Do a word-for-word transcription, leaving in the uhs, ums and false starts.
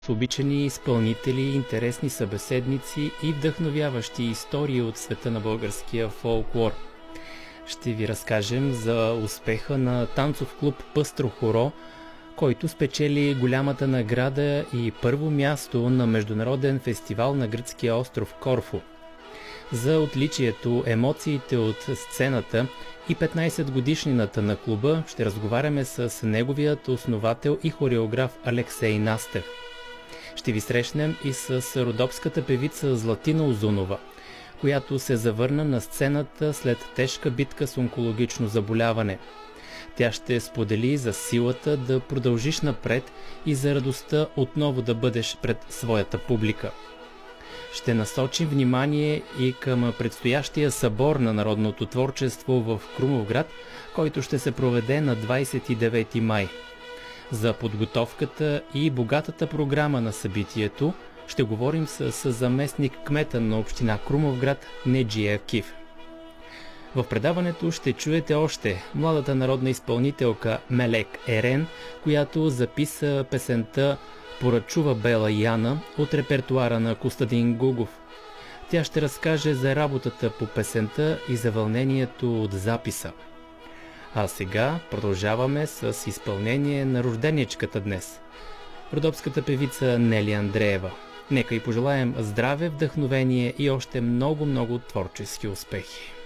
с обичани изпълнители, интересни събеседници и вдъхновяващи истории от света на българския фолклор. Ще ви разкажем за успеха на танцов клуб Пъстро хоро, който спечели голямата награда и първо място на Международен фестивал на гръцкия остров Корфу. За отличието, емоциите от сцената и петнайсет годишнината на клуба ще разговаряме с неговият основател и хореограф Алексей Настев. Ще ви срещнем и с родопската певица Златина Узунова, която се завърна на сцената след тежка битка с онкологично заболяване. Тя ще сподели за силата да продължиш напред и за радостта отново да бъдеш пред своята публика. Ще насочим внимание и към предстоящия събор на народното творчество в Крумовград, който ще се проведе на двайсет и девети май. За подготовката и богатата програма на събитието ще говорим с заместник кмета на община Крумовград Неджия Киф. В предаването ще чуете още младата народна изпълнителка Мелек Ерен, която записа песента "Поръчува Бела Яна" от репертуара на Костадин Гугов. Тя ще разкаже за работата по песента и за вълнението от записа. А сега продължаваме с изпълнение на рожденичката днес, родопската певица Нели Андреева. Нека й пожелаем здраве, вдъхновение и още много-много творчески успехи.